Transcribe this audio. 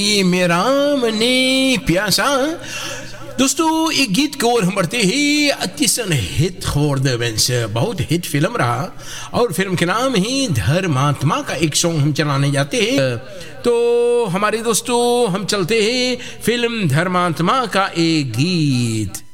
मेरा मने प्यासा। दोस्तों एक गीत की ओर हम बढ़ते ही। अतिशन हिट खोर्द बहुत हिट फिल्म रहा और फिल्म के नाम ही धर्मात्मा का एक सॉन्ग हम चलाने जाते हैं। तो हमारे दोस्तों हम चलते हैं फिल्म धर्मात्मा का एक गीत।